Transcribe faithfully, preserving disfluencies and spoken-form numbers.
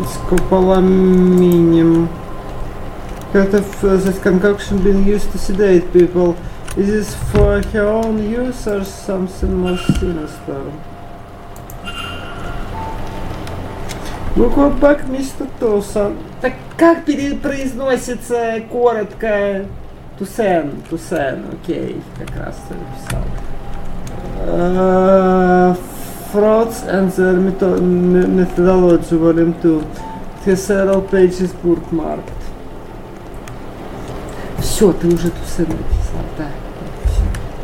Scopolamine. Part of uh, this concoction being used to sedate people. Is this for her own use or something more sinister? Буква Бак вместо Туса. Так как перепроизносится коротко? Тусен, Тусен, окей, как раз ты написал. Uh, Frauds and their meto- methodology, volume two. It has several pages bookmarked. Все, ты уже Тусен написал, да.